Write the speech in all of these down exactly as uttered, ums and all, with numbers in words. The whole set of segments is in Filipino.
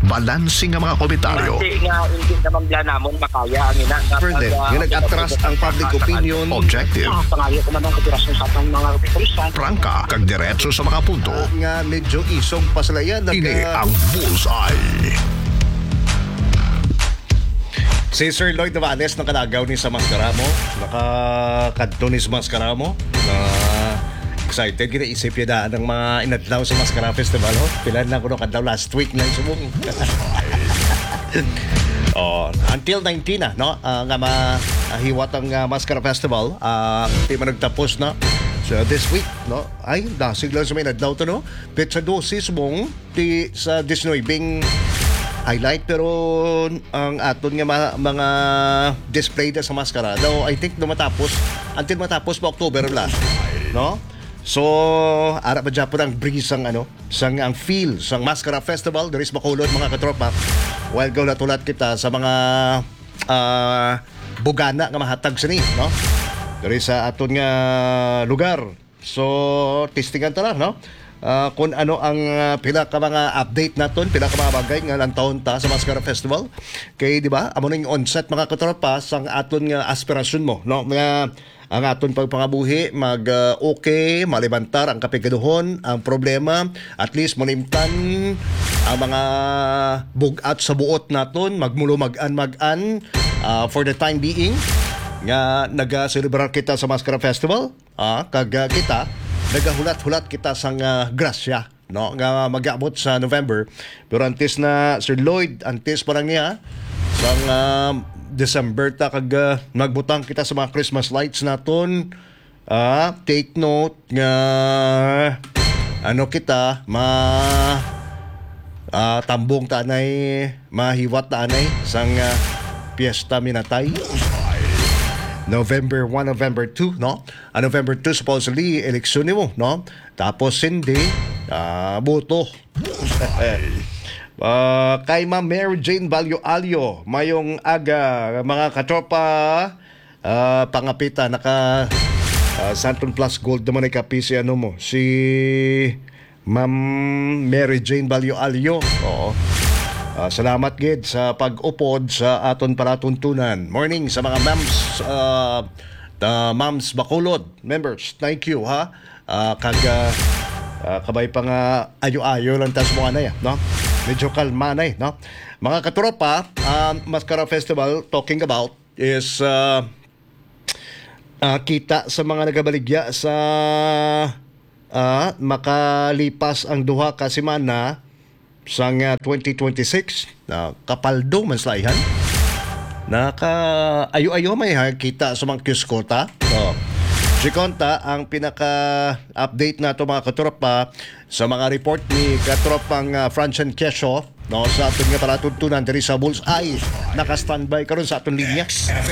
balansing nga mga komentaryo. Hindi nga, hindi naman bla namon makaya ang ina. Further, yung nag-atras ang public opinion. Objective. Pangayo ko naman kagurasyon sa atong mga pulisan. Prangka, kag diretso sa mga punto. Ah, nga medyo isog pa sila yan. Nag, Ini ang Bullseye. Si Sir Lloyd Navanes nakalagaw ni sa maskara mo. Nakakadto ni sa maskara mo. Na excited kita isip yun na ng mga inadlaw sa Maskara Festival. Ho? Pilan lang ko nung kadlaw last week lang sumong. Oh, until nineteen na, no? Uh, nga mahiwat ang uh, Maskara Festival. Uh, di man nagtapos na. So this week, no? Ay, dasig lang sa may inadlaw to, no? Petsa dosis mong di, sa Disnoy-bing highlight, pero ang aton nga mga, mga display na sa Maskara daw, I think no matapos until matapos pa October la, no? So ara pa dyan po ng breeze ang ano sang ang feel sang Maskara Festival there is Bacolod mga katropa, while go natulat kita sa mga uh, bugana nga mahatag sini, no? There is sa aton nga lugar, so testingan ta lang, no? Uh, kung ano ang uh, pila ka mga update naton, pila ka mga bagay nga lang taon ta sa Maskara Festival. Kay di ba, amo ning onset mga katropa sang aton nga aspirasyon mo, no? Nga ang aton pagpangabuhi mag uh, okay, malibantar ang kapigaduhon, ang problema, at least manimtan ang mga bugat sa buot naton, magmulo magan magan uh, for the time being nga naga-celebrar kita sa Maskara Festival, ah, kag uh, kita nagahulat-hulat kita sang uh, grasya, no, nga mag-abot sa November. Pero antes na Sir Lloyd, antes pa lang niya sang uh, December ta kag uh, nagbutang kita sa mga Christmas lights naton. Ah, take note nga ano kita ma uh, tambong tanay mahiwat tanay sang uh, Piesta Minatay. November one, November two, no? Uh, November two, supposedly, eleksyon ni mo, no? Tapos hindi, uh, boto. uh, kay Ma'am Mary Jane Balyo-Alyo, mayong aga, mga katropa, uh, pangapita, naka uh, Santon Plus Gold naman ay kapi si ano mo, si Ma'am Mary Jane Balyo-Alyo. Oo. Uh, salamat gid sa pag-upod sa aton palatuntunan. Morning sa mga mams, uh, the mams Bacolod members. Thank you, ha. Uh, kag uh, uh, kabay pa nga ayo-ayo lang tas mo anay, no? Medyo kalma na, no? Mga katropa, uh, Maskara Festival talking about is uh, uh, kita sa mga nagabaligya sa uh, makalipas ang duha ka semana sang uh, twenty twenty-six na uh, kapaldo man slaihan naka ayo-ayo may ha, kita sa mga kiskota. So, si Konta ang pinaka-update na ito mga katropa sa mga report ni katropang uh, Franchan Quezon, no, sa ating nga palatuntunan diri sa Bullseye. Naka-standby karon sa ating linya.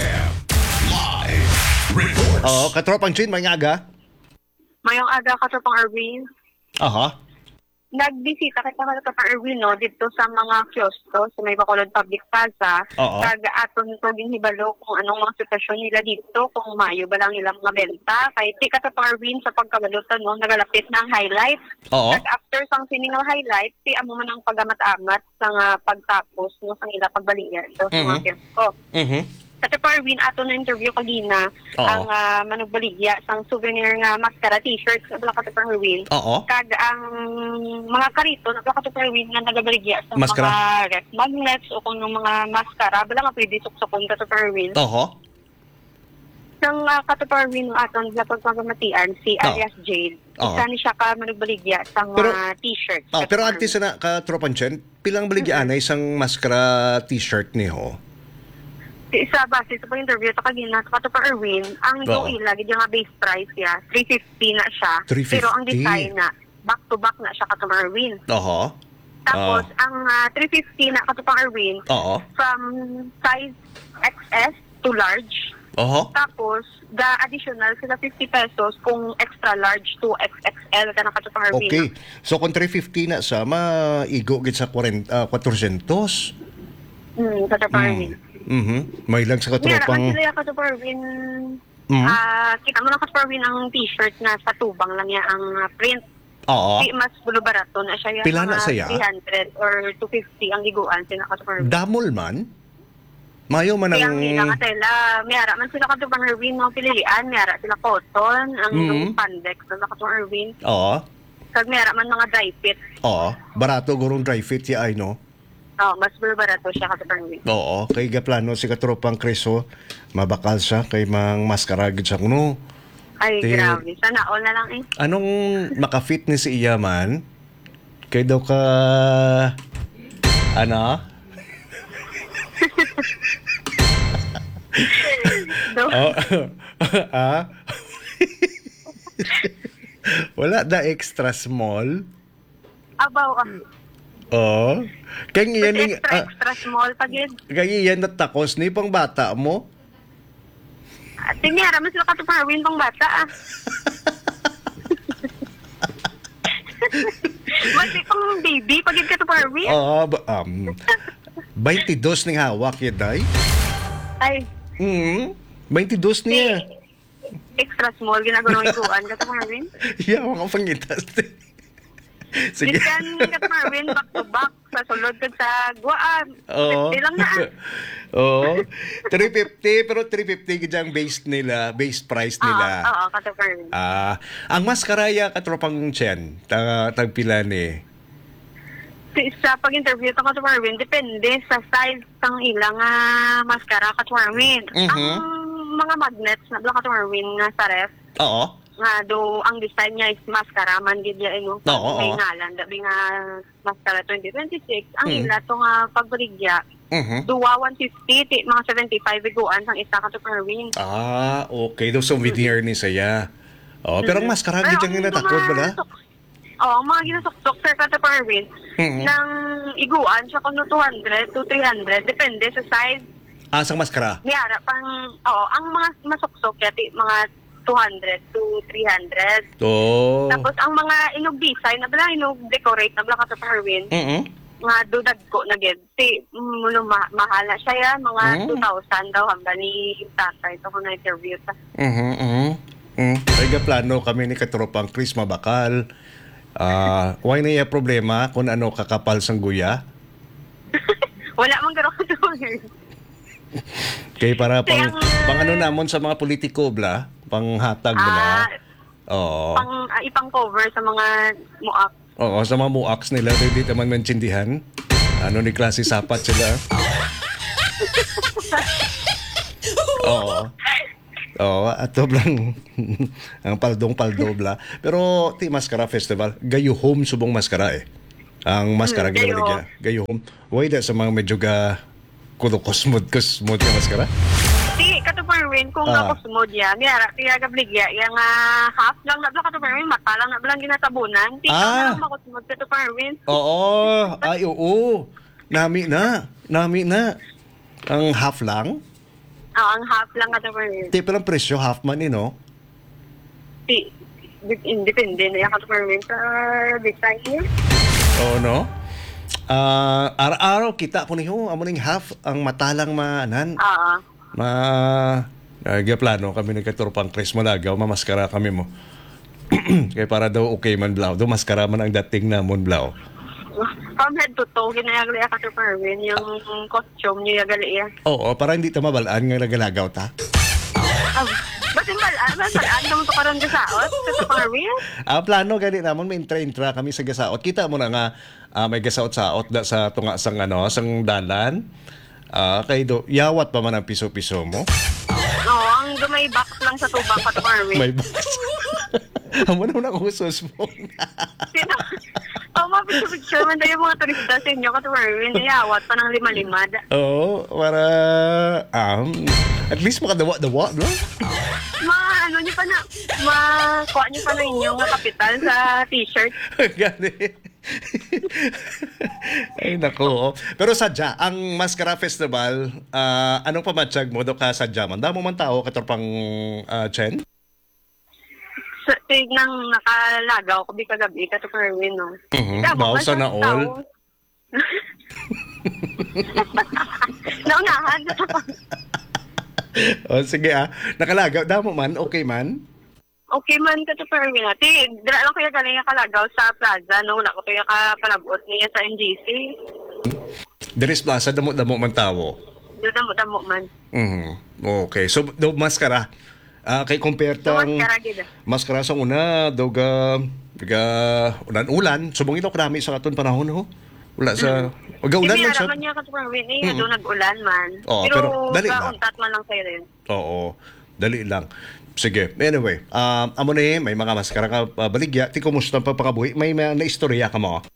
Live reports. Oo, katropang Chin, may aga. Mayong aga katropang Erwin. Aha. Nagbisita kita mga katropang Erwin, no, dito sa mga kiosko sa may Bacolod Public Plaza. Oo. Kag aton ko din hibalo kung anong mga sitwasyon nila dito, kung mayo ba lang nilang mga benta. Kay ti katropang Erwin sa pagkagalutan, no, nagalapit na ang highlight. Oo. Kag after sang siningal highlight, ti amo man ang pagamat-amat sa nga pagtapos no sang ila pagbalian so, sa mga Mhm. kiosko. Mhm. Sa Parwin, ato na interview kanina Oo. ang uh, manugbaligya sang souvenir nga maskara t-shirt sa Bala ka Parwin. Oo. Kag ang mga karito na Bala ka Parwin nga nagabaligya sa Maskara? mga ref magnets o kung mga maskara bala nga pwede suksukon ka sa Parwin. Oo. Sang uh, katuparwin ng aton sa pagpapamatian si Oo. alias Jade. Oo. Isa ni siya ka manugbaligya sang Pero- mga t-shirt. Oh, sa pero Parwin. antes na ka tropan Chen, pilang baligyan ay isang maskara t-shirt ni ho. Isa base sa pag-interview ito kanina sa Katupa Erwin, ang Oo. yung ilagid yung base price niya, three fifty na siya. three fifty. Pero ang design na, back-to-back na siya Katupa Erwin. Oo. Tapos, Ah. ang uh, three fifty na Katupa Erwin, Oo. from size X S to large. Oo. Tapos, the additional sila fifty pesos kung extra large to X X L ka na Katupa Erwin. Okay. So kung three fifty na sa maigo gid sa forty, uh, four hundred. Hmm, Katupa Erwin. Mhm. May lang sa Meron man katropang sila yung Katupa Erwin. Mhm. Ah, kita mo lang Katupa Erwin ang t-shirt na sa tubang lang niya ang ah, print. Oo. Di mas bulo barato na siya. Yung Pila na mga saya? three hundred or two fifty ang liguan sila ka to Erwin. Damol man? Mayo man Kaya ang... ang hila nga sila, mayara man sila ka to Erwin, no, pililian, mayara sila cotton, ang Mhm. spandex na ka to Erwin. Oo. Kag mayara man mga dry fit. Oo. Barato gurong dry fit ya ay no? Oh, mas bulo barato siya ka to Erwin. Oo. Kay gaplano si katropang Kriso, mabakal siya kay mang maskaragid sa kuno. Ay, Di- grabe. Sana all na lang eh. Anong makafit ni si iya man? Kay daw ka... Ano? So, Oh, ah? Wala da extra small? abaw, ah. Oo. Kaya yan yung... extra, ah, extra small pag yun. kaya yan natakos ni pang bata mo? At mayara man sila ka to Erwin pang bata, ah. Mati pang baby, pag yun ka to Erwin. Oo. ba- um, twenty-two ning hawak yan, day? Ay, Hmm. twenty-two niya. extra small, ginagawang ikuan ka to Erwin. Yawa ka pangitas. Sige. Diskan ka to Erwin, back to back, sa sulod ka sa guwaan. Oo. fifty lang na, ah. Oo. three fifty, pero three fifty gid ang base nila, base price Oo, nila. oo, ka to Erwin. Ah, ang maskaraya katropang Chen, ta tagpila ni. Sa pag-interview to ka to Erwin, depende sa size ng ilang ah, maskara ka to Erwin. Mhm. Ang mga magnets na ka to Erwin nga sa ref, Oo. nga do ang design niya is maskara man gid ya ino. Oo, May oo. ngalan dabi nga maskara twenty twenty-six. Ang Mm. ila to nga pagbrigya, Mhm. duwa one fifty ti mga seventy-five iguan sang isa ka to Erwin. Ah, okay. Daw souvenir ni saya. Oh, pero ang maskara gid Pero yung ang natakod mga bala. sok- Oo, ang mga ginasok-sok sir ka to Erwin, Mhm. ng iguan siya kuno two hundred to three hundred depende sa size. Ah, sang maskara. Miyara pang oo, ang mga masuksok yati mga two hundred to three hundred. To. Tapos ang mga inog design na bala inog decorate na bala ka to Erwin. Mhm. Nga dudag ko na gid. Si mulo ma- mahal na siya ya, mga Mm. two thousand daw hamba ni tatay to ko na interview ta. Mhm. Mhm. Mm. Ay ga plano kami ni katropang Chris Mabakal. Ah, why na iya problema kung ano kakapal sang guya? Wala man garo ko to. Kay para pang, Kaya nga- pang ano namon sa mga politiko bla, pang hatag Ah, bla. Oo. pang ah, ipang cover sa mga muak. Oo, sa mga muaks nila, hindi naman maintindihan. Ano ni klase sapat sila. Oo. Oo, ato lang ang paldong-paldo bla. Pero ti Maskara Festival, gayo home subong maskara eh. Ang maskara Hmm, ginawa gayo. niya. Gayo home. Why da sa mga medyo ga kudukosmod kusmod ka maskara? Di, katuparwin, kung Ah. ako sumod ya, miyara, kaya gabligya, yung ah, half lang na bala katuparwin, mata lang na bala ginatabunan. Di, Ah. ah. ako sumod katuparwin. Oo. Ay, oo. Nami na. Nami na. Ang half lang? Ah, ang half lang katuparwin. Di palang presyo, half man eh, no? Di, di- independe na yung katuparwin sa design niya. Oo, no? Ah, araw-araw kita ko niyo, amo ning half ang matalang manan. Ah, Ma Nagya plano kami nagkaturpang Chris Malagaw, mamaskara kami mo. Kaya para daw okay man blaw, do maskara man ang dating namon blaw. from head to toe, ginayagli ka katuparwin, yung costume niya yagali ya. Oo, para hindi ta mabalaan nga nagalagaw ta. Ah, ba't yung balaan? Ba't balaan ka mo to karoon sa saot? Katuparwin? Ang plano gani namon may intra-intra kami sa gasaot. Kita mo na nga ah, may gasaot-saot da sa tunga sang ano, sang dalan. Ah, kay do yawat pa man ang piso-piso mo. Oo, ang gamay box lang sa tubang katuparwin. May box. Amo na na usos mo. Sino? Oh, mapicture-picture man tayo mga turista sa inyo katuparwin. Iyawat pa ng lima-lima. Oo, para um, at least makadawa-dawa, no? Ma, ano niyo pa na, makuha niyo pa na inyong kapital sa t-shirt. Gani. Ay, nako. Pero sadya, ang Mascara Festival, ah, anong pamatsyag mo do ka sadya man? Damo man tao, katorpang uh, Chen? So, tignan nakalagaw ko di kagabi katuparwin, no? Mhm. Tama, Bao ba sana sa all. tao? Naunahan. O, sige ah. Nakalagaw. Damo man, okay man? Okay man ka to Perwin. Ati, dira lang kuya galing nga kalagaw sa plaza, no? Wala ko kuya ka palabot niya sa N G C. Diris Plaza, damo-damo man tawo. Doon damo-damo man. Mhm. Okay. So, do maskara. Ah, kay compare So, tang maskara gid. maskara sa una, doga ga ulan-ulan. Subong ito krami sa katon panahon ho. Wala sa Uga ulan Hindi, man siya. araman niya ka to Perwin. Eh, Mm-mm. doon nag-ulan man. Oo, pero, pero dali lang. kauntat man lang sa'yo rin. Oo. Dali lang. Sige. Anyway, um, amo na eh, may mga maskara ka uh, baligya. Ti kumusta ang pagpakabuhi? May mga naistorya ka mo?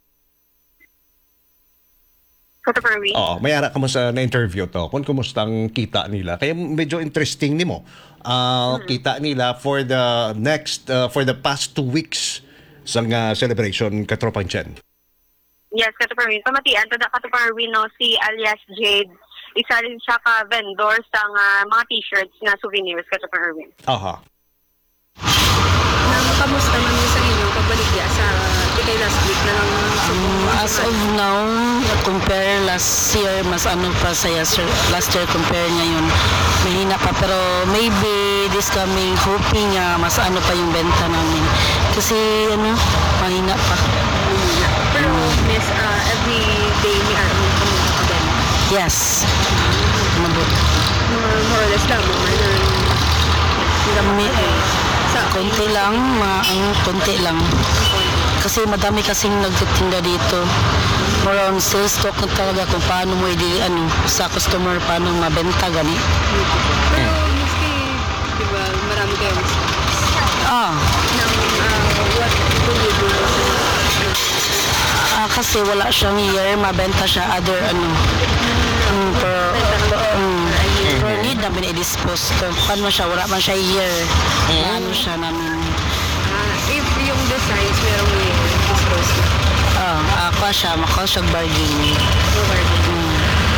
Ka to Perwin. Oo. May ara ka mo sa na-interview to. Kung kumusta ang kita nila. Kaya medyo interesting ni mo. Uh, Kita nila for the next, uh, for the past two weeks sa nga celebration Katropang Chen. Yes, ka to Perwin. Pamatian, to da ka to Perwin, no? Si alias Jade. Isa rin siya ka vendor sa nga mga t-shirts na souvenirs ka to Perwin. Aha. Nang kamusta man mo sa inyo pagbaligya sa di kay last week na lang subong As of now, compare last year, mas ano pa sa yes- last year compare ngayon. Mahina pa, pero maybe this coming, hoping nga mas ano pa yung benta namin. Kasi ano, mahina pa. pero miss uh, every day ni Armin kami again. Yes. Mabot. More, more or less lang mo man ang May, sa konti lang, ma ang konti lang. Kasi madami kasing nagtitinda dito. More on sales talk na talaga kung paano mo i ano, sa customer, paano mabenta gani. pero miski di ba marami kayong Ah, ng uh, what do you do sa Ah, kasi wala siyang year, mabenta siya other ano. Mm, pero, um, pero need namin i-dispose to. Paano siya, wala man siya year. Ano siya namin. uh, if yung designs merong i-dispose na Ah, ako siya, makaw siya bargain. Mm.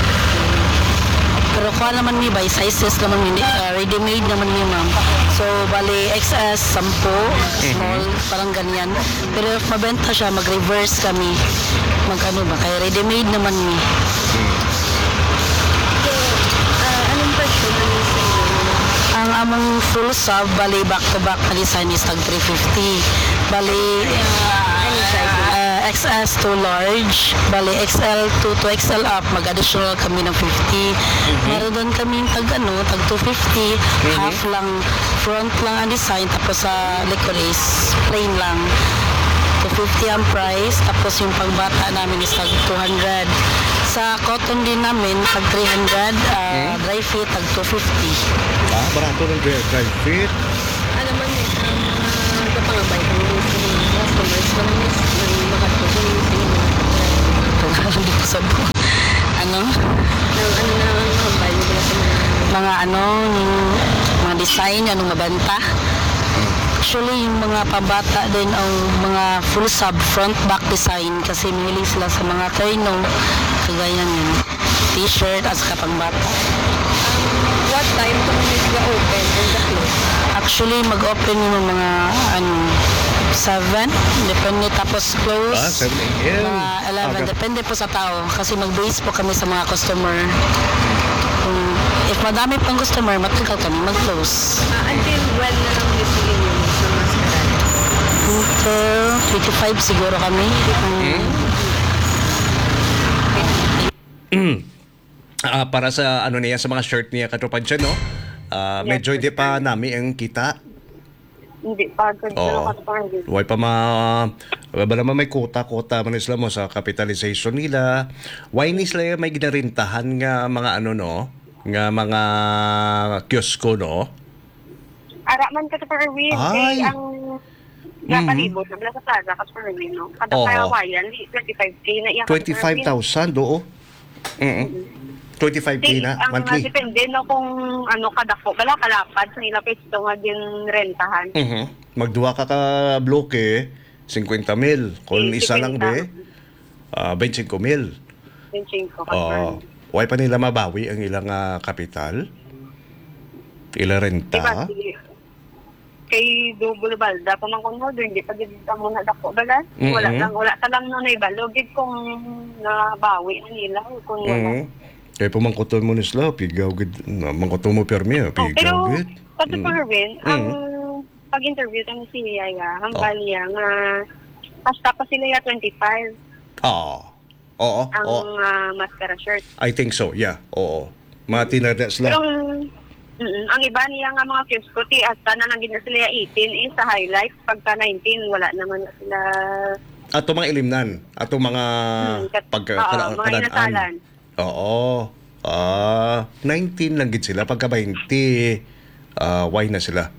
Pero kuha naman ni by sizes naman ni uh, ready-made naman ni ma'am. So bali X S sampo, small, parang ganyan. Pero if mabenta siya, mag-reverse kami. Mag-ano ba, kaya ready-made naman ni. uh, anong presyo na niya sa inyo Ang among full sub, bali back-to-back na design is tag three fifty. Bali uh, X S to large, bali X L to to X L up, mag-additional kami ng fifty. Meron doon kami tag ano, tag two fifty, half lang, front lang ang design, tapos sa likod is plain lang. two fifty ang price, tapos yung pangbata namin is tag two hundred. Sa cotton din namin, tag three hundred, uh, dry fit, tag two fifty. Ah, barato ng dry dry fit. alam mo miss ang uh, kapangabay kung miss ng customers kung miss ng makatulong sa inyo Hindi ko sabi. Ano? ng ano na ang hambay nila sa mga Mga ano, yung mga design, anong mabenta. Actually, yung mga pabata din ang mga full sub, front back design kasi mahilig sila sa mga terno. Kagaya yun. T-shirt at saka pangbata. what time kung miss na open and the close Actually, mag-open yung mga ano, seven, depende, tapos close. Ah, seven a.m. Mga eleven, Aga. depende po sa tao. Kasi mag-base po kami sa mga customer. Kung if madami pang customer, matagal kami mag-close. uh, until when na lang miss yung inyo sa mascarada Until twenty-five siguro kami. Mm. Ah, para sa ano niya, sa mga shirt niya Katropang Chen, no? Ah, Yes, medyo for hindi pa sure. nami ang kita. Hindi pa, good Oo. ka to Perwin. Huwag pa ma... Ba naman may kota-kota man sila mo sa capitalization nila. Why ni sila may ginarintahan nga mga ano, no? Nga mga kiosko, no? Ara man ka to Perwin. Ay. Kay ang napalibot na sa plaza ka to Perwin, no? Kada Oo. kawayan, twenty-five K na iya ka to twenty-five Perwin. thousand, oo. Mm twenty-five K Kay na, ang monthly. depende no kung ano kadako. Bala kalapad sa nila pwesto nga din rentahan. Mhm. Magduwa ka ka bloke, fifty mil. Kung isa lang be, ah twenty-five mil. twenty-five ko Oo. Why pa nila mabawi ang ilang ah, kapital? Ilang renta? Diba, si- kay Double Balda, kung man kung order, hindi pa gid ka muna dako bala. Wala Mhm. lang, wala ta lang no naibalo gid kung nabawi na nila kung wala. Mhm. Kaya pumangkuton mo ni Slap, pigaw gid, na mangkuton mo permi, Oh, pigaw pero gid. pati Mm. Perwin, ang pag-interview tayo si Yaya, ang Oh. bali nga, hasta pa sila ya twenty-five Oo. Oo. ang Oo. ah, mascara shirt. I think so, yeah. Oo. Mga tinada sila. Pero, mm, ang iba niya nga mga kiosco, ti, hasta na naging na sila eighteen, is sa highlights, pagka nineteen, wala naman na sila, Ato mga ilimnan. Ato mga Hmm, kat- pagka oo, kana- mga kanaan. inatalan. Oo. Ah, nineteen lang gid sila pagka twenty. Ah, why na sila?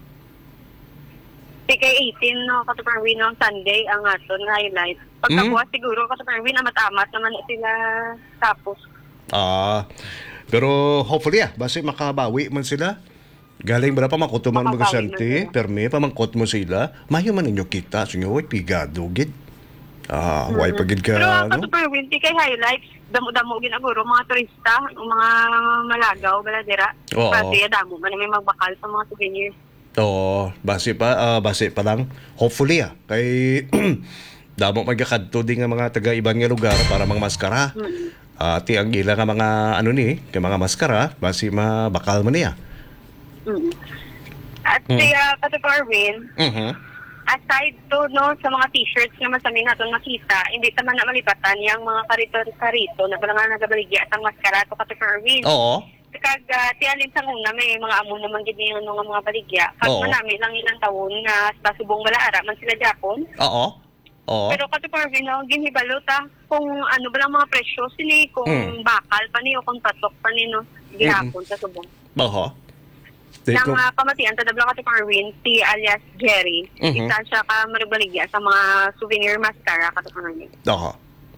Di kay eighteen, no, katuparwi no, Sunday, ang aton highlight. Hmm? Pagkabukas siguro, katuparwi na matamat naman na sila tapos. Ah, pero hopefully ah, basi makabawi man sila. Galing ba na pamangkotuman mga Makabawi man sante, sila. permi, pamangkot mo sila. Mayo man ninyo kita, sinyo, way pigado, gid. Ah, why pagid ka, Pero no? katuparwi, di kay highlights, damo-damo ginaguro, mga turista, mga malagaw, baladera. Oo. Kasi damo man na may magbakal sa mga souvenirs. Oo, base pa, ah, base pa lang. Hopefully ah, kay damo magkakadto din nga mga taga ibang nga lugar para mga maskara. Ati ang ila nga mga ano ni, kay mga maskara, base mabakal man niya. Mm. At Mm. kaya katuparwi, Mhm. aside to no sa mga t-shirts nga masami naton makita, hindi taman na malipatan yung mga karito-karito na balangan nagabaligya at ang maskara to katuparwi. Oo. Kag uh, tialin sa una may mga amo naman gid yung mga mga baligya. Kag Oo. manami lang ilang taon nga sa subong balaara man sila Japon. Oo. Oo. Pero kato parvi no ginhibalo ta kung ano ba lang mga presyo sini kung Mm. bakal pa ni o kung tatok pa ni no gihapon sa subong. Oo. Di Nang ko- uh, pamatian ta dabla kato parvi si alias Jerry. Mhm. Isa siya ka marubaligya sa mga souvenir mascara kato parvi. Oo.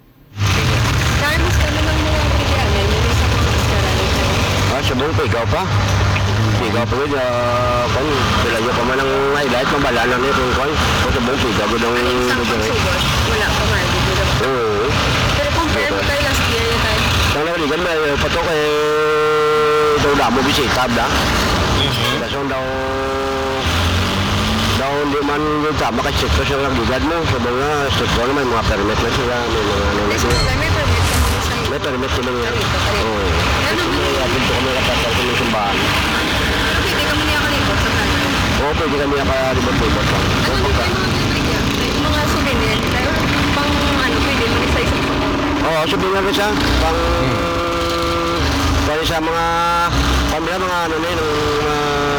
Kamis kami ng mga bigyanan, yung sa mga mascara nito. Ah, subong pa, ikaw pa. Ikaw pa rin, ah, kan, sila yung pa man ang highlight, mabala na nito, kan. O subong pa, ikaw daw Ano yung isang ng... pagsugod? Wala pa nga, di ba? Oo. Pero compare mo tayo last year, yung tayo. Ang nabaligan mo, eh, patok eh, daw damo bisita, da. Kasi daw, daw hindi man yung tama kasi check ko siya ng ligad mo. Subong nga, check ko naman, mga permit na sila, may mga ano na Next sila. time, may permit ka mo sa May permit sila nga. Karito, karito. Oo. Ano mo May niya? atin ko kami kapatid ko ng simbahan. Pwede ka mo niya kalipot sa kanto. Oo, pwede kami nakalibot-libot lang. Ano din tayo mga bibigyan? Yung mga souvenir, tayo pang ano, pwede mo sa isang pang Oo, sabi nga rin siya, pang... Kaya sa mga... Pamila mga ano na yun, mga...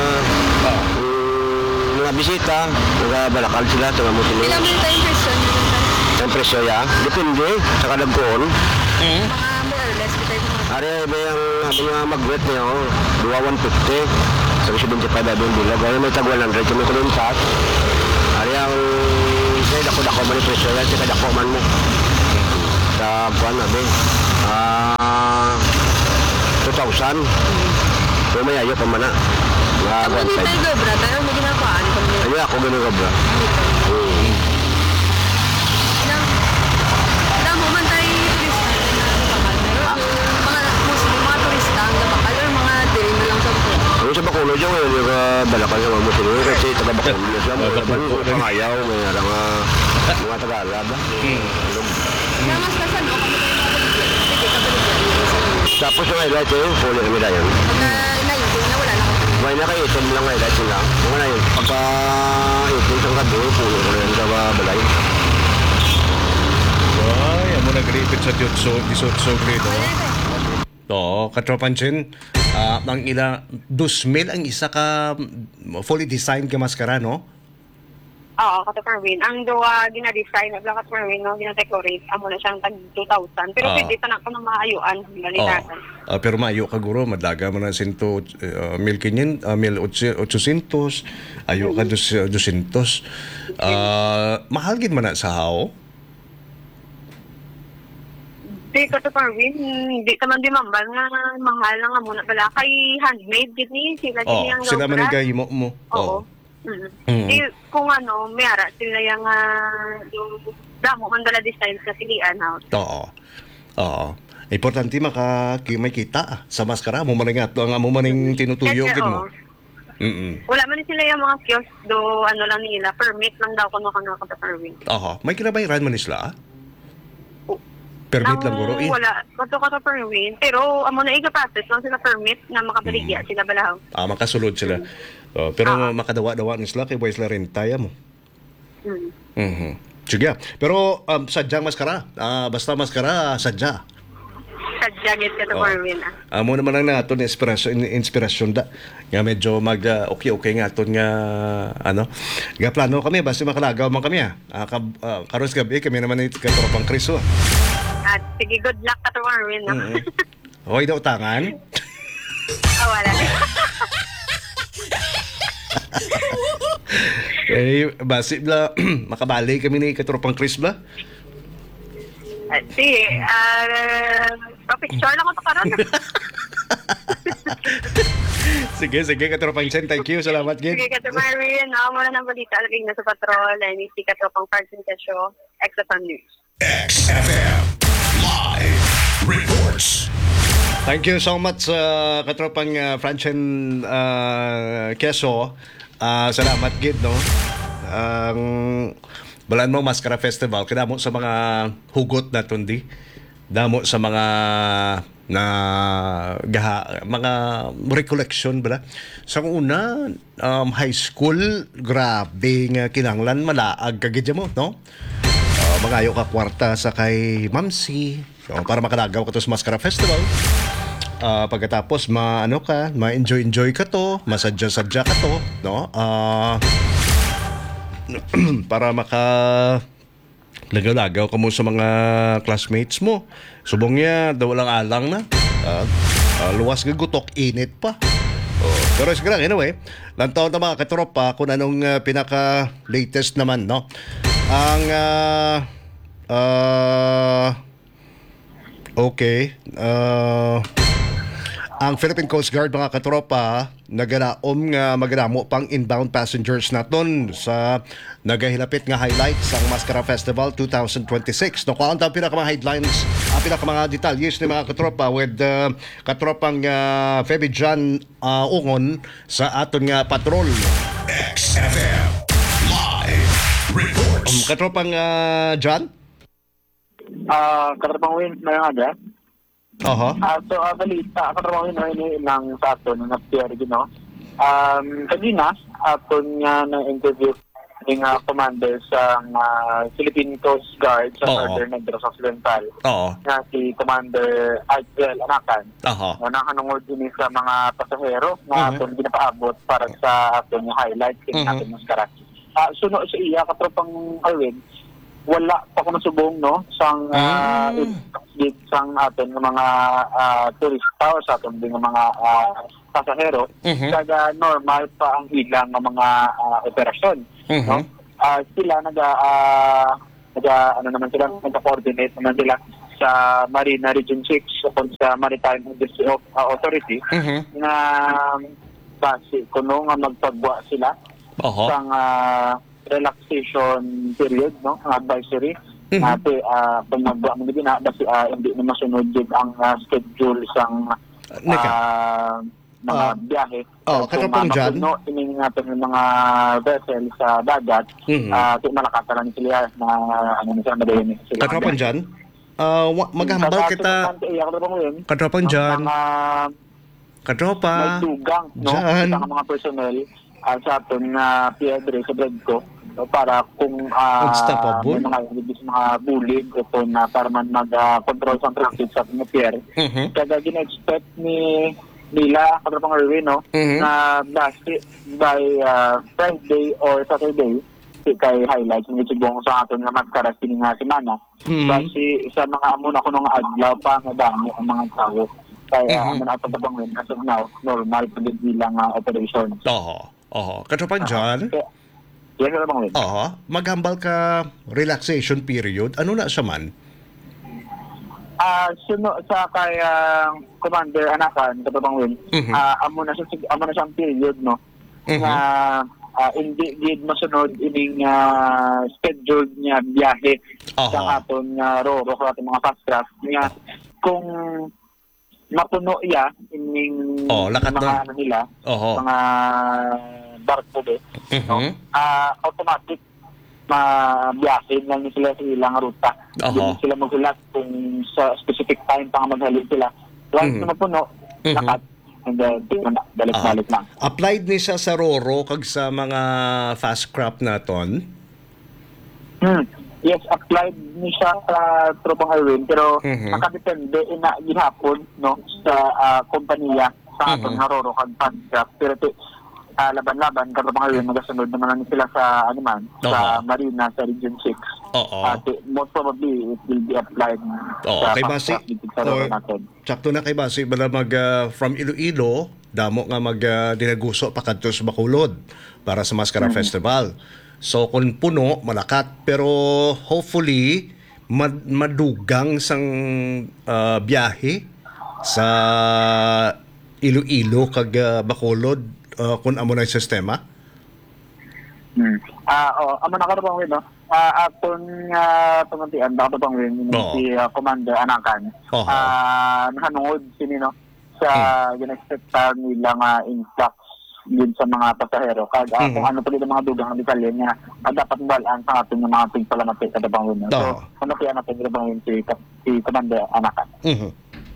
mm, mga bisita, mga balakal sila, sa mga mutin Ilang mo tayo person yun tayo? Ang presyo ya, depende sa kadagkoon. Mga more or less, tayo mga Ari ba yung mga mag-wet niya, oh, two one fifty. Sabi seventy-five abing bilag. Ari may tag one hundred, kami ko rin taas. Ari ang... Say, dako-dako man yung presyo yan, sa dako man mo. Sa kuwan, abi. Ah... two thousand. So may ayo pa man na. Nga, Ako din one tayo gobra, tayo may ginapaan ko mo. Ay, ako ganun ka ba? Ilang, ilang mo man tayo turista na nabakal. Pero yung mga Muslim, mga turista ang nabakal, or mga diri na lang sa buko. Yung sa Bacolod dyan, ngayon yung uh, balakal sa mga mutin. Kasi taga Bacolod na sila. Mga pangayaw, mga mga mga Tagalog. Kaya mas kasan, o kami tayo mga baligyan. Sige, kabaligyan. yung sa inyo. Tapos yung highlight yun, fully kami na yun. Pagka nineteen na wala na kami. May na kayo, item lang highlight yun lang. Mga na yun, pagka item sa kado, fully ko na yun sa balay. Ay, amo nagripit sa Jutsu, Gisutsu grade. Wala na tayo. Oo, katropansin, ah, ang ila, two mil ang isa ka mm, fully designed ka maskara, no? Oo, kato parvi. Ang duwa gina-design na kato parvi no gina-decorate amo na siyang tag two thousand. Pero Ah. pwede pa na ko ng maayuan Oo. balitasan. Ah, pero maayo ka guro, madlaga mo na sinto uh, mil kinyen, uh, mil ochocientos, ayo ka dos doscientos. Ah, mahal gid man na sa hao. Di kato parvi, hindi ka man di mambal nga mahal na nga muna bala kay handmade gid ni sila Oh, gid yung sila man lograt. gahimo mo. Oo. Oo. Mm. Mm. Di, kung ano, mayara sila yung uh, yung damo man dala design sa silian house. Oo. Oo. Importante maka ki- may kita ah, sa maskara mo man nga to ang amo maning tinutuyo Kasi, gid mo. oo. Mm. Wala man sila yung mga kiosk do ano lang nila, permit lang daw kuno kana kato parvi. Oo, may kinabayaran man ni sila. ah? Permit lang Ang guro eh. Wala, kato kato permit. Pero amo na iga-process lang sila permit na makabaligya Hmm. sila balahaw. Ah, makasulod sila. Oh, pero makadawa-dawa ni sila kay boys la rentaya mo. Mm. Mhm. Sige. Pero um, sadyang maskara. Ah, basta maskara, sadya. Sadyagit ka to Oh. permit ah. Amo naman lang naton inspirasyon inspirasyon da. Nga medyo mag uh, okay okay nga aton nga ano. Nga plano kami basta makalagaw man kami ah. Uh, ka, uh, karon sa gabi kami naman ito katropang Kriso. At sige, good luck ka to permit ah. Mhm. Hoy daw tangan. Ah, wala. Eh basi bla makabali kami ni katropang Chris bla. At sige, ah, pa-picture lang ko to karon. Sige, sige katropang Chen. Thank you. Salamat gid. Sige ka to Marvin, no? Muna ng balita, alagay na sa patrol, and isi ka to pang Parson Show, X F M News. X F M Live Reports. Thank you so much sa katropang uh, Francen uh, Keso. Uh, salamat gid no. Ang balan mo Mascara Festival kadamo sa mga hugot na tundi. Damo sa mga na gaha, mga recollection bala. Sa una um, high school grabe nga kinanglan malaag kagid mo no. Uh, magayo ka kwarta sa kay Mamsi so, para makalagaw ka to sa Mascara Festival. Uh, pagkatapos ma-ano ka, ma-enjoy-enjoy ka to, masadya-sadya ka to, no? Uh, para maka lagaw-lagaw ka mo sa mga classmates mo. Subong niya, daw lang alang na. Uh, uh, luwas ka gutok, init pa. Oh, pero sige lang, anyway, lantaon na mga katropa kung anong uh, pinaka-latest naman, no? Ang uh, uh, okay, uh, ang Philippine Coast Guard mga katropa naganaom nga maganamo pang inbound passengers naton sa nagahilapit nga highlights ang Mascara Festival twenty twenty-six. No, kuhaan tayo pinaka mga headlines, ang pinaka mga detalles ni mga katropa with uh, katropang uh, Feby John uh, Ungon sa aton nga patrol. X F M Live Reports. Um, katropang uh, John? Ah, katrapang win na yung aga. Oho. Ah, so, uh, balita, katrapang win na yun lang sa ato ng Pierre, you know. Um, kanina, aton nga na-interview ng uh, commander sa uh, Philippine Coast Guard sa Oo. Northern Negros Occidental. Oo. Nga si Commander Adriel Anakan. Oho. Uh, nakanungod din sa mga pasahero na Mhm. aton ginapaabot para sa aton yung highlight kin Mhm. aton Mascara. Ah, suno sa iya katropang Arwin, wala pa ko nasubong no sang uh, Mm. sang aton ng mga ah, turista o sa aton din ng mga ah, pasahero. Mhm. Kaga normal pa ang ilang ng mga ah, operasyon. Mhm. No? Ah, sila naga ah, naga ano naman sila nagko-coordinate naman sila sa Marina Region six o sa Maritime Industry of, ah, Authority Mhm. na base kuno nga magpagwa sila Oho. sang ah, relaxation period no ang advisory Mhm. nate uh, kung magwa mo din na basi ah, hindi na masunod din ang ah, schedule sang Nika. ah, mga Ah. biyahe. Oh, kung katapang dyan. mapuno ining natin ng mga vessel sa dagat Mhm. ah uh, malakatan lang sila na ano na sila madayon sila. Katropang John? Uh, wa- maghambal kita. Katropang John. Mga Katropa. may dugang no Dyan. sa mga personnel uh, sa aton nga Piedre sa Bredco no, para kung uh, Unstoppable. may mga ibig mga bullying o kung na para man mag-control sa traffic sa ating pier. Mhm. Kaya gina-expect ni nila katropang Erwin no Mhm. na base by uh, Friday or Saturday si kay highlights ng subong sa aton nga Mascara kini nga semana. Mhm. Base sa mga amo na kuno nga adlaw pa nga dami ang mga tao. Kaya Mhm. mm-hmm. ang ato tabangin as of now normal pud bilang uh, operation. Oho. Oho. Katropang John? Kaya, yes, ano bang Oho. Maghambal ka relaxation period. Ano na siya man? Ah, suno sa kay ah, Commander Anakan sa Tabang Win. Mhm. Ah, amo na siya amo na siyang period no. Mhm. Na ah, hindi gid masunod ining ah, scheduled niya biyahe Aha. sa aton nga roro sa ating mga fast craft nga kung mapuno iya ining Oh, lakat mga na. ano nila Oho. mga barko be Mhm. ah automatic mabiyahe lang ni sila sa ilang ruta. Aha. Hindi sila magsulat kung sa specific time pa maghalin sila. Once Mhm. na mapuno, Mhm. nakat, and then di mo na, balik-balik lang. Applied ni siya sa Roro kag sa mga fast crop naton. Hmm. Yes, applied ni siya sa Tropang Irwin, pero Mhm. nakadepende ina ginhapon no sa ah, kompanya sa Mhm. atong Haroro kag Pancraft. Pero ti ah, laban-laban ka Tropang Irwin magasunod naman lang sila sa ano man sa Oo. Marina sa Region six. Oo. Ah, ti- most probably it will be applied Oo, sa kay Basi. Pancraft dito sa Haroro Or- natin. Sakto na kay Basi bala mag ah, from Iloilo damo nga mag ah, dinaguso pa kadto sa Bacolod para sa Mascara Festival. So kung puno malakat pero hopefully mad- madugang sang ah, biyahe sa Iloilo kag ah, Bacolod ah, kung amo na yung sistema. Hmm. Ah, oh, amo na karapang win, no? Ah, akon nga tumantian da karapang win ni Oo. si ah, Commander Anakan. Oo. Ah, nahanungod sini no sa Hmm. ginexpectan nila nga influx din sa mga pasahero. Kag ah, Mhm. kung ano pa rin ang mga dugang ng detalye niya, ah, dapat balaan sa ating mga tigpalamati sa karapang win. No? So, Oo. tumantian natin karapang win si, si Commander Anakan. Mhm.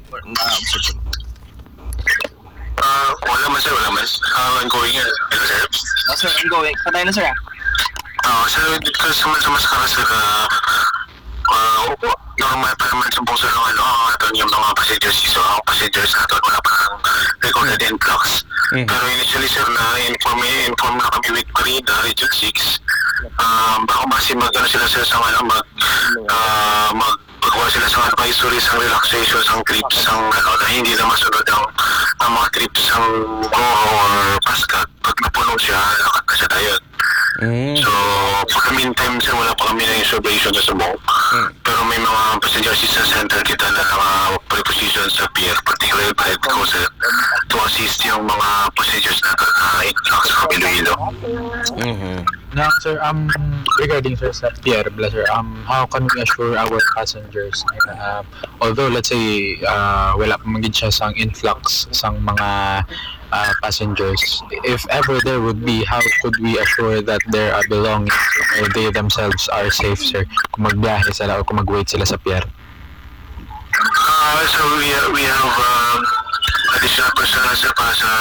Ah, wala man sir, wala man. Ah, ongoing yan. Hello sir. Oh, sir, ongoing. Patay na, sir, ah. Ah, sir, dito sa man sa Mascara sir, ah, ah, normal pa naman sa puso ng ano, ang aton yung mga passengers. So, ang passengers natin, wala pa ng recorded influx. Mhm. Pero initially sir, na inform, inform na kami with Marina, Region six. Um, baka kasi mag, ano sila sir, sa ano, mag, ah, mag, pagkuha sila sa advisories, ang relaxations, ang trips, ang ano, na hindi na masunod ang, ang mga trips ang Roro or Pascat. Pag napuno siya, lakat na siya tayo. Mm. So, for the meantime, sir, wala pa kami ng observation sa Subong. Pero may mga passenger assistance center kita na mga preposition sa pier, particularly by head ko, sir, to assist yung mga passengers na uh, influx from Iloilo. Mhm. Now, sir, um, regarding sir sa Pierre, bla, sir, um, how can we assure our passengers na, uh, although let's say uh, wala pa maging siya sang influx sang mga uh, passengers, if ever there would be, how could we assure that their uh, belongings or they themselves are safe, sir, kung magbiyahe sila o kung mag-wait sila sa Pierre? Uh, so we, we have um, additional personnel sir para sa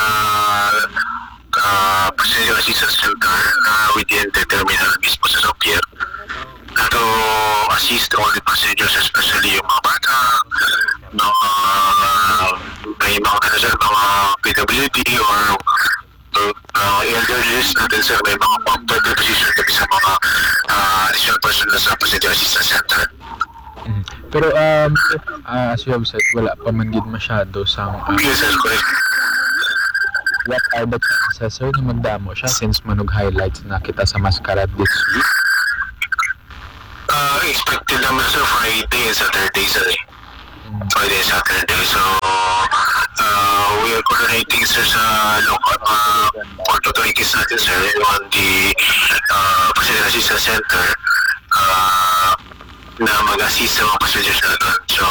uh, passenger assistance center na within the terminal mismo sa pier na to assist all the passengers, especially yung mga bata, mga may mga ano sir, mga P W D or uh, elderlies natin sir, may mga pwede position kami sa mga uh, additional personnel sa passenger assistance center. Mhm. Pero um, uh, as you have said, wala pa man gid masyado sang uh, Yes sir, correct. what are the chances, sir, na magdamo siya since manog highlights na kita sa Mascara this week? Uh, expected naman sir Friday and Saturday sir. Friday and Saturday. So, uh, we are coordinating sir sa local uh, port authorities natin sir on the uh, passenger assistance center uh, na mag-assist sa mga passengers natin. So,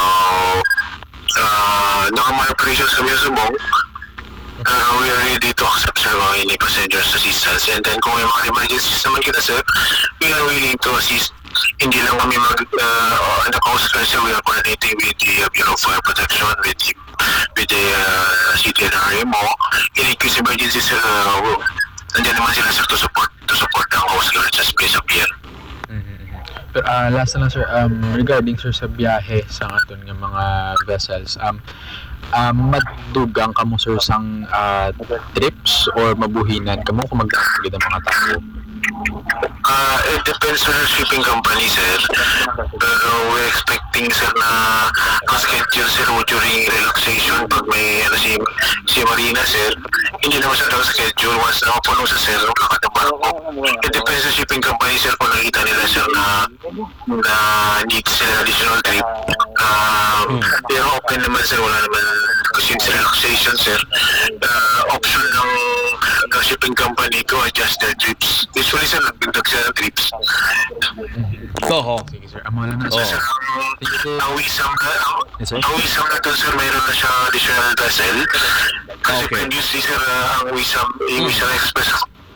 uh, normal operations kami sa Subong. Uh, we are ready to accept sir mga any passengers assistance, and then kung may mga emergencies naman kita sir, we are willing to assist. Hindi lang kami mag uh, on the coast guard sir, we are coordinating with the uh, Bureau of Fire Protection, with the with the uh, city and R M O. In case emergency sir, uh, nandiyan naman sila sir to support to support ang coast guard sa space of here. Pero uh, last na lang sir, um, regarding sir sa biyahe sa aton nga mga vessels, um, um, madugang kamo sir sang uh, trips or mabuhinan kamo kung magdamagid ang mga tao? Uh, it depends on the shipping company, sir. Pero we're expecting, sir, na ma-schedule, sir, during relaxation pag may, ano, si, si Marina, sir. Hindi naman siya schedule once na mapuno sa, sir, lakad ng barko. It depends sa shipping company, sir, kung nakita nila, sir, na, na needs sila additional trip. Um, pero open naman, sir, wala naman kasi sa relaxation, sir. Uh, option ng ng shipping company to adjust their trips. Usually, sir, nagdagdag sila ng trips. Oo. Sige sir, amo lang na So, sir. sir, ang, ang wisam na, Yes, sir? ang wisam na to, sir, mayroon na siya additional vessel. Kasi Okay. previously, sir, uh, ang wisam, yung wisam express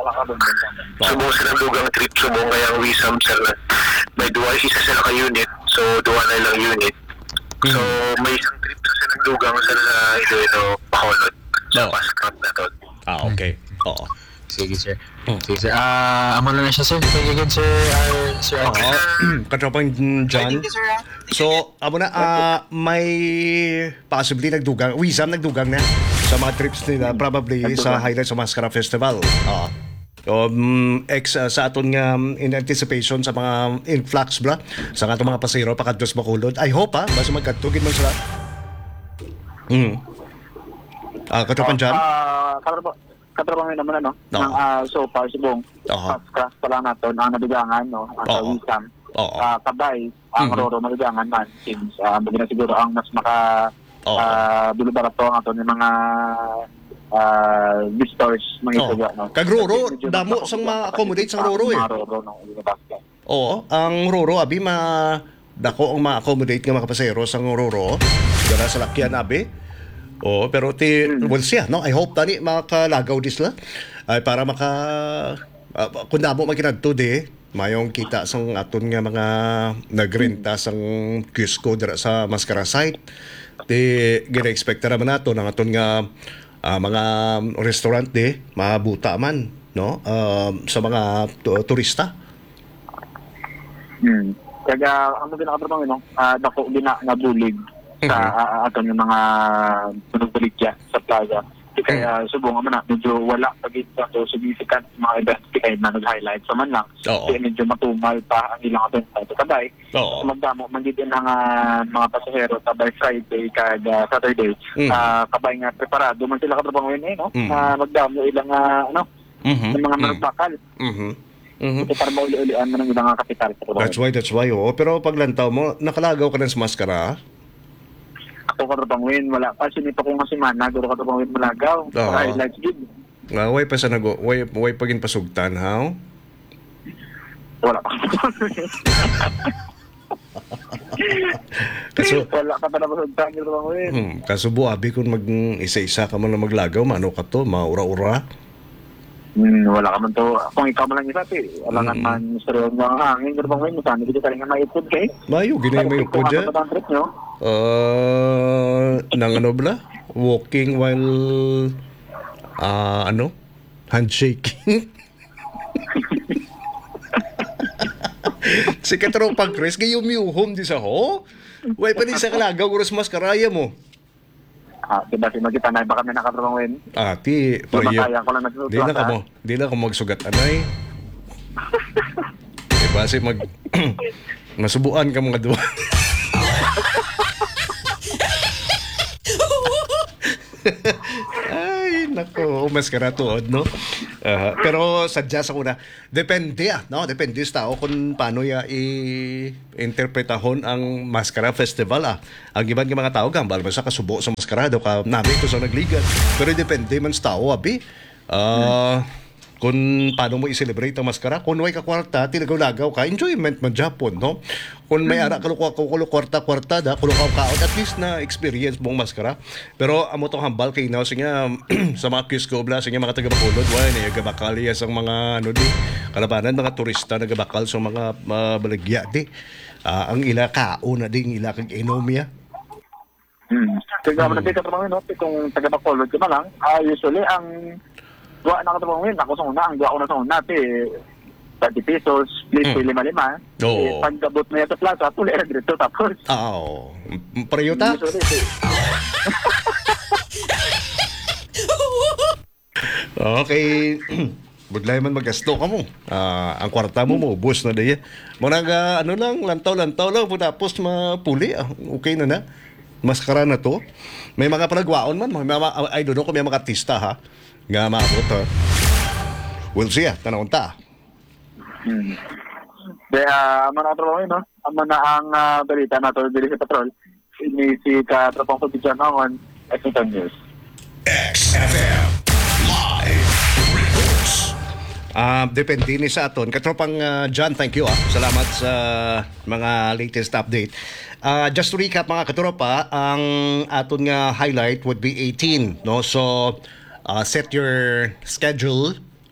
subong silang dugang trip, subong kayang wisam sir na may duwa isa sila ka unit, so duwa na ilang unit. So may isang trip sa silang dugang sa Iloilo, Bacolod. Sa Oo. Pascrap na to. Ah, okay. Oo. Sige, sir. Sige, sir. Ah, amo na na siya, sir. Thank you again, sir. Uh, sir, Oo. Katropang John. So, amo na, ah, may possibly nagdugang, Wisam nagdugang na sa mga trips nila, probably sa highlight sa Mascara Festival. Oo. Um, ex uh, sa aton nga um, in anticipation sa mga influx bla sa atong mga pasero pakadtos Bacolod. I hope ha, basta magkatugid man sila. Mm. Ah, katropang John. Ah, katrabaho katrabaho naman ano, Oo. ng ah, so far subong. Oo. Fast pa lang nato ang nabigangan no, ang sa Oo. Wisam. Oo. Ah, kabay ang Mhm. Roro nabigangan man since ah, uh, na siguro ang mas maka Oo. ah bulubarato ang ato ng mga ah visitors mga Oo. isuga no. Kag Roro, Medyo damo mas- sang ma-accommodate sang Roro eh. Mga Roro no, Ilabasca. Oo, ang Roro abi ma dako ang ma-accommodate nga mga pasahero sang Roro. Dara sa lakyan abi. Oo, pero ti we'll see, no? I hope tani makalagaw dis la ay para maka uh, kung damo makinadto di mayong kita sang aton nga mga nagrenta sang Cusco dira sa Mascara site. Ti gina-expect naman nato ng aton nga ah, mga restaurant di mabuta man, no? Ah, sa mga tu- turista. Hmm. Kaya ang mga pinakatrabaho no, ah dako gina nga bulig sa Mhm. uh, ato yung mga tunog-buligya sa plaza. Kaya subong man na medyo wala pagit sa so significant mga events kaya na nag-highlight sa man lang. Oo. Kaya medyo matumal pa ang ilang events sa kabay. Oo. Magdamo man din ang ah, mga pasahero tabay Friday kag ah, Saturday. Mhm. Ah, kabay nga preparado man sila katrabaho yun eh no. Mhm. Na magdamo ilang ah, ano, Mhm. ng mga Mhm. magbakal. Mhm. Mhm. Ito para mauli-ulian man ang ilang ah, kapital sa trabaho. That's why, that's why. Oo. Pero paglantaw mo, nakalagaw ka na sa maskara. Ako katrabanguin, wala pa. Sinip ako nga si Mana, guro katrabanguin malagaw. Oo. Para highlights gid. Nga, way pa sa nago, way, way pagin pasugtan, ha? Wala pa. Kaso, wala pa talaga sa tangin katrabanguin. hmm, kaso buabi kung mag isa-isa ka man na maglagaw, maano ka to, maura-ura. Hmm, wala ka man to. Kung ikaw man lang isa, ti. Wala Mm. nga man misteryo nga ang hangin katrabanguin. Masami dito tayo nga maipod kay. Mayo, ginay mo yung Kung pudya. ano ba ang trip nyo? Uh, nang ano bala? Walking while, ah, ano? Handshaking. Si Katropang Chris, gayo miuhom di sa ho? Way pa di sa kalagaw, uros maskaraya mo. Ah, diba si Magita na baka may nakatrabanguin. Ati, Diba payo. kaya ko lang nagsusulat. Di na ka mo, di na ka magsugat anay. Diba si mag masubuan ka mga duwa. Ay, nako, mas karatuod, no? Ah, pero sadya sa kuna, depende ah, no? Depende sa tao kung paano ya i-interpretahon ang Mascara Festival ah. Ang iban ng mga tao gambal ba sa kasubo sa maskara daw ka nabi ko sa nagligan. Pero depende man sa tao abi. Ah, kung paano mo i-celebrate ang maskara, kung way ka kwarta, tilagaw-lagaw ka, enjoyment man Japon, no? Kung may ara ka kulo kwarta-kwarta da, kulo ka kaot, at least na experience mong maskara. Pero amo tong hambal kay now siya sa mga Cusco Bla, siya mga taga Bacolod, wala na gabakal ya sa mga ano di, kalabanan mga turista nagabakal sa mga uh, balagya di. Ah, ang ila kao na ding ila kag enomia. Hmm. Kaya mo na dito katrabanguin, no? Kung taga Bacolod ka lang, ah, usually ang dua na katrabanguin, ako sa una, ang dua ko na sa una, ti thirty pesos, please, Mm. mm. lima-lima. Oo. Eh, pagkabot mo yan sa plaza, tuloy na dito, tapos. Oo. Priyota? Usually, ti- Okay. Budlay man magasto ka mo. Ah, ang kwarta mo mo, bus na daya. Muna nga, ano lang, lantaw-lantaw lang, po tapos mapuli. Ah, okay na na. Maskara na to. May mga palagwaon man. May mga, I don't know kung may mga artista ha. Nga maabot ha. We'll see ah, tanawon ta. Hmm. Kaya, ang mga katrabanguin, no? Ang na ang ah, balita na to, dili sa patrol, ini si katrapang ko dyan naman, Exington News. X F M Live Reports. Ah, depende ni sa aton. Katropang ah, John, thank you ah. Salamat sa mga latest update. Ah, just to recap mga katropa, ang aton nga highlight would be eighteen, no? So, ah, set your schedule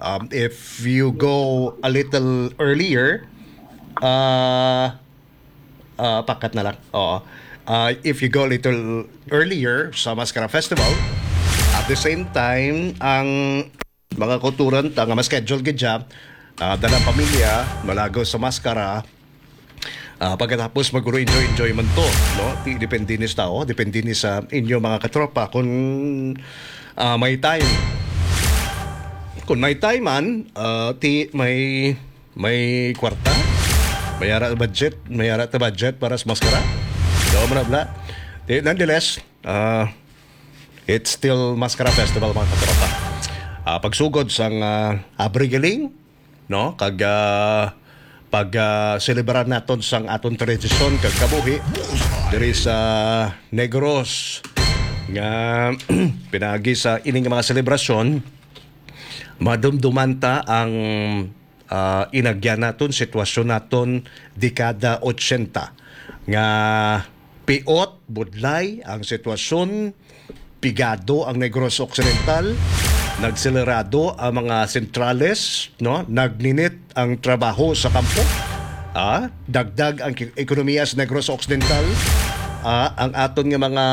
Um, if you go a little earlier, uh, uh, pakat na lang. Oo. Uh, if you go a little earlier sa Mascara Festival, at the same time, ang mga kulturan ta nga ma-schedule gid siya, uh, dalang pamilya malagaw sa Mascara. Uh, pagkatapos maguro enjoy enjoy man to, no? Di- Depende ni sa tao, depende ni sa inyo mga katropa kung uh, may time. Kung may time man, uh, ti may may kwarta, may ara budget, may ara ta budget para sa Mascara. So, bla bla. Di- Nonetheless, uh, it's still Mascara Festival mga katropa. Uh, pagsugod sang uh, abrigaling, no? Kag uh, pag uh, celebrar naton sang aton tradisyon kag kabuhi diri sa Negros nga pinagi sa ining mga selebrasyon, madumdumanta ang uh, inagyan naton sitwasyon naton dekada eighty nga piot budlay ang sitwasyon, pigado ang Negros Occidental, nagselerado ang mga sentrales, no? Nagninit ang trabaho sa kampo. Ah, dagdag ang ki- ekonomiya sa Negros Occidental. Ah, ang aton nga mga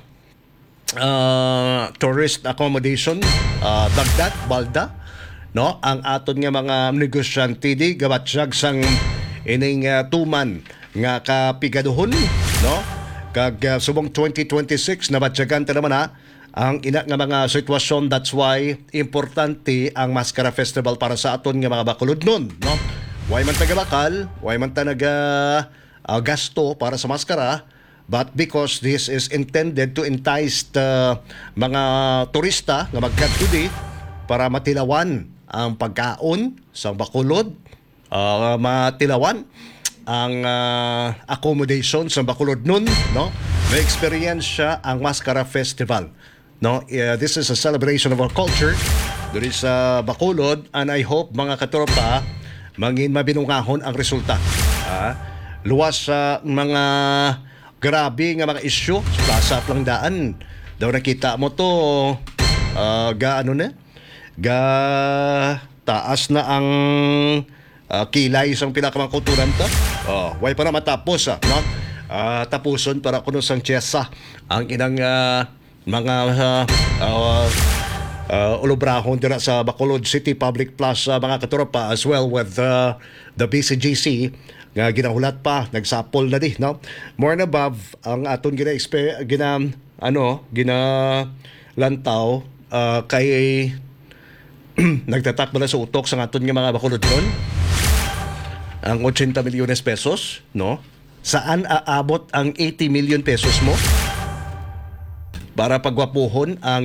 ah, tourist accommodation, ah, dagdag balda, no? Ang aton nga mga negosyante di gabatsyag sang ining ah, tuman nga kapigaduhon, no? Kag uh, subong twenty twenty-six nabatyagan ta naman ha ang ina nga mga sitwasyon. That's why importante ang Mascara Festival para sa aton nga mga bakulod nun, no? Way man taga bakal, way man ta naga uh, gasto para sa maskara, but because this is intended to entice the mga turista nga magkadto di para matilawan ang pagkaon sa bakulod, uh, matilawan ang uh, accommodation sa bakulod nun, no? May experience siya ang Mascara Festival, no? Uh, this is a celebration of our culture diri sa Bacolod, and I hope mga katropa mangin mabinungahon ang resulta. Ah, luwas sa mga grabe nga mga isyu sa Plaza Plangdaan. Daw nakita mo to, uh, ga ano na? Ga taas na ang uh, kilay sa pinakamang kulturan to. Oh, way pa na matapos, ah, no? Uh, tapuson para kuno sang Chesa ang inang uh, mga uh, uh, uh, ulubrahon dira sa Bacolod City Public Plaza mga katropa, as well with uh, the B C G C nga ginahulat pa, nagsapol na di, no? More and above ang aton gina gina ano gina lantaw uh, kay nagtatak na sa utok sa aton nga mga Bacolod doon ang eighty milyones pesos, no? Saan aabot ang eighty million pesos mo para pagwapuhon ang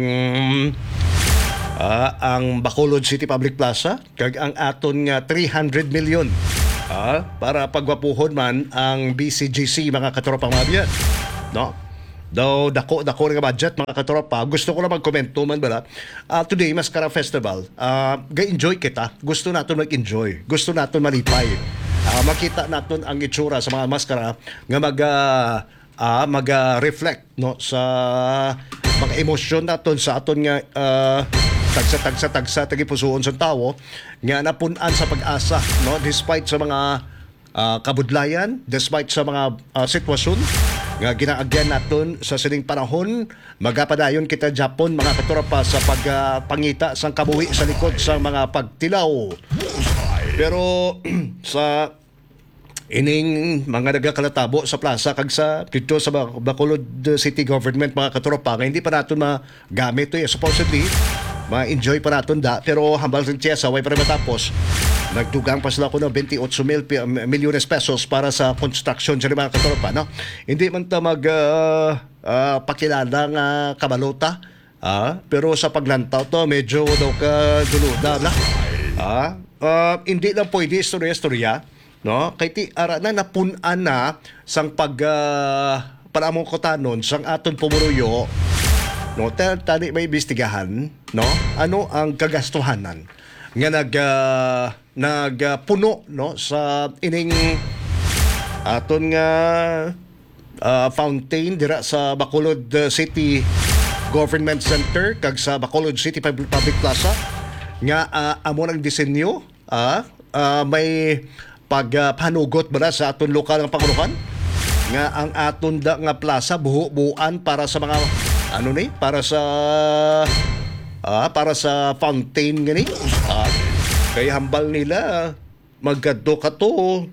uh, ang Bacolod City Public Plaza kag ang aton nga three hundred million uh, para pagwapuhon man ang B C G C mga katropang mabiyan, no? Daw dako dako nga budget mga katropa. Gusto ko lang magkomento man bala. Uh, today Mascara Festival, uh, ga-enjoy kita. Gusto naton mag-enjoy. Gusto naton malipay. Uh, makita naton ang itsura sa mga maskara nga mag uh, uh, mag-reflect, no, sa mga emosyon naton sa aton nga uh, tagsa-tagsa-tagsa tagi pusoon sa tawo nga napun-an sa pag-asa, no, despite sa mga uh, kabudlayan, despite sa mga uh, sitwasyon nga ginaagyan naton sa sining panahon. Magapadayon kita Japon mga katropa sa pagpangita uh, sang kabuhi sa likod sa mga pagtilaw. Pero sa ining mga nagakalatabo sa plaza kag sa dito sa Bacolod City Government mga katropa nga hindi pa naton magamit to, eh. Supposedly ma-enjoy pa naton da, pero hambal sa Chesa way pa rin matapos. Nagdugang pa sila ko ng twenty-eight mil milyones pesos para sa construction sa mga katropa, no? Hindi man ta mag uh, uh, pakilala nga kabalota, ah, pero sa paglantaw to medyo daw ka duluda na. Ah, uh, hindi lang pwede istorya-istorya, no? Kay ti ara na napun-an na sang pag uh, palamong kotanon sang aton pumuruyo, no? Tani may imbestigahan, no? Ano ang kagastuhanan nga nag uh, nagpuno, no, sa ining aton nga uh, fountain dira sa Bacolod City Government Center kag sa Bacolod City Public Plaza nga ah, amo ng disenyo ah, ah, may pagpanugot ba na sa aton lokal nga panguluhan nga ang aton da nga plaza buho-buan para sa mga ano ni para sa ah, para sa fountain gani ah, kay hambal nila magkadto ka to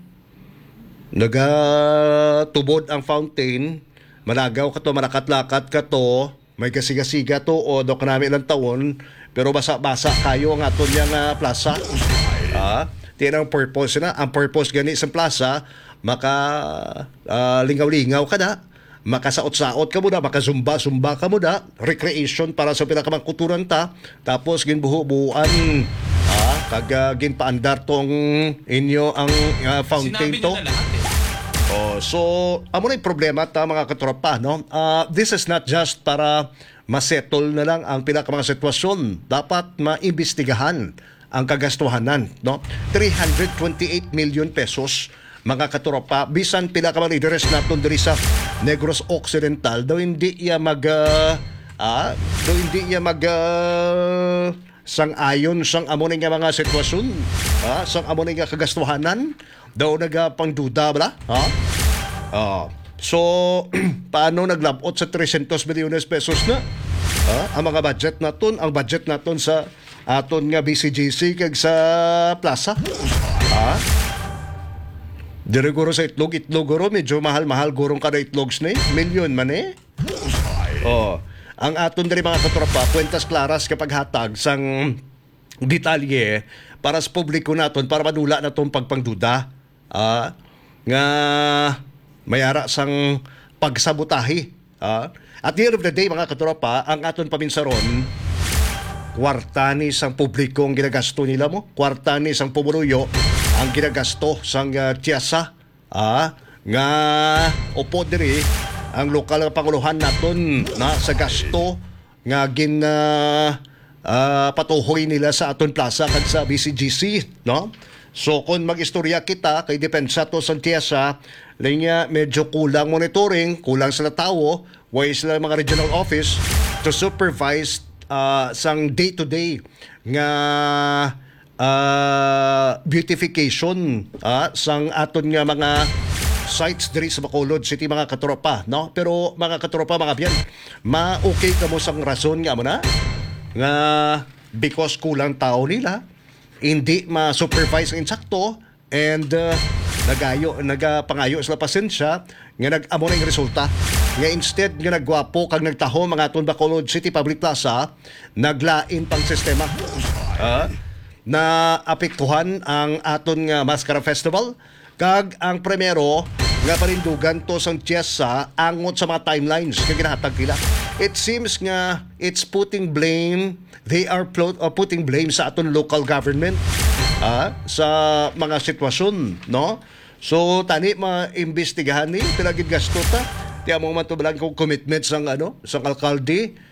nagatubod ang fountain malagaw ka to malakat-lakat ka to may kasigasiga to o do kanami ilang taon pero basa-basa kayo ang aton yang uh, plaza ah, tiyan ang purpose na ang purpose gani sa plaza maka ah, lingaw-lingaw ka na makasaot-saot ka muna makazumba-zumba ka muna recreation para sa pinakamang kulturan ta tapos ginbuho-buhuan ah, kag uh, ginpaandar tong inyo ang uh, fountain to oh, so amo na yung problema ta mga katropa no uh, this is not just para masettle na lang ang pinakamang sitwasyon dapat maimbestigahan ang kagastuhanan no three hundred twenty-eight million pesos mga katropa bisan pila ka mga leaders naton diri sa Negros Occidental daw hindi iya mag uh, ah, daw hindi iya mag uh, sang-ayon sang amo nga mga sitwasyon ah, sang amo nga kagastuhanan daw nagapangduda bala ha ah, so paano naglabot sa three hundred milyones pesos na ah, ang mga budget naton ang budget naton sa aton nga B C G C kag sa plaza ha dire guro sa itlog, itlog guro, medyo mahal-mahal gurong kada itlogs na eh. Milyon man eh. Oh, ang aton dari mga katropa, kwentas klaras kapag hatag sang detalye para sa publiko naton, para madula na itong pagpangduda. Ah, nga mayara sang pagsabutahi. Ah, at the end of the day, mga katropa, ang aton paminsaron, kwarta ni sang publiko ang ginagasto nila mo, kwarta ni sang pumuruyo, ang ginagasto sang uh, tiyasa ah, nga upo diri ang lokal nga panguluhan naton na sa gasto nga gin uh, uh, patuhoy nila sa aton plaza kag sa B C G C no so kung magistorya kita kay depensa to sa tiyasa linya medyo kulang monitoring kulang sila tawo way sila mga regional office to supervise uh, sang day to day nga Uh, beautification uh, sang aton nga mga sites diri sa Bacolod City mga katropa no pero mga katropa mga biyan ma-okay ka mo sang rason nga mo na nga because kulang tao nila hindi ma-supervise ang insakto and uh, nagayo nagapangayo sila pasensya nga nag-amo na yung resulta nga instead nga nagwapo kag nagtaho mga aton Bacolod City Public Plaza naglain pang sistema uh, na apektuhan ang aton nga Mascara Festival kag ang primero nga panindugan to sang tiyesa angot sa mga timelines nga ginahatag nila. It seems nga it's putting blame they are pl- uh, putting blame sa aton local government ah, sa mga sitwasyon no. So tani maimbestigahan ni pinagid gasto ta. Tiya mo man to balang kong commitment sang ano sang alkalde